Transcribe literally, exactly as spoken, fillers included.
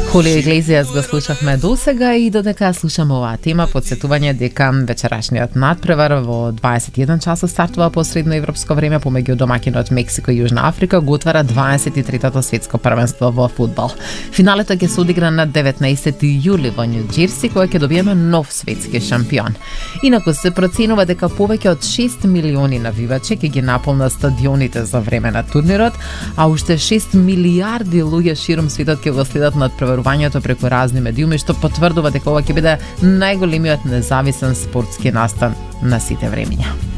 Хулио Иглезијас го слушавме досега и додека слушаме оваа тема, подсетување дека вечерашниот надпревар во дваесет и еден часот стартува по средноевропско време помеѓу домаќинот Мексико и Јужна Африка, го отвара дваесет и третото светско првенство во фудбал. Финалето ќе се одигра на деветнаесети јули во Њу Џерси, кога ќе добиеме нов светски шампион. Инаку се проценува дека повеќе од шест милиони навивачи ќе ги наполнат стадионите за време на турнирот, а уште шест милиарди луѓе широм светот ќе го следат надпреварувањето преку разни медиуми, што потврдува дека ова ќе биде најголемиот независен спортски настан на сите времиња.